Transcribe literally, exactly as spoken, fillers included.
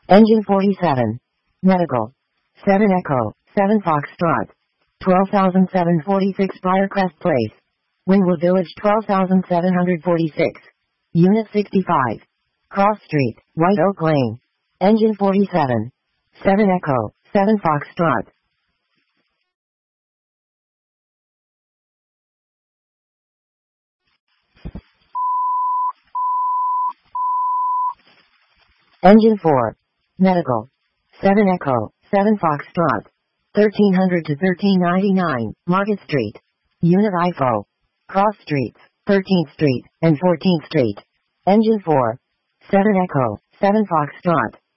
Engine forty-seven. Medical. seven Echo, seven Foxtrot. twelve thousand seven hundred forty-six Briarcrest Place. Wynwood Village twelve thousand seven hundred forty-six. Unit sixty-five. Cross Street, White Oak Lane. Engine forty-seven. seven Echo, seven Foxtrot. Engine four. Medical. seven Echo, seven Foxtrot. thirteen hundred to thirteen ninety-nine, Market Street. Unit I F O. Cross Streets, thirteenth Street, and fourteenth Street. Engine four. seven Echo, seven Foxtrot.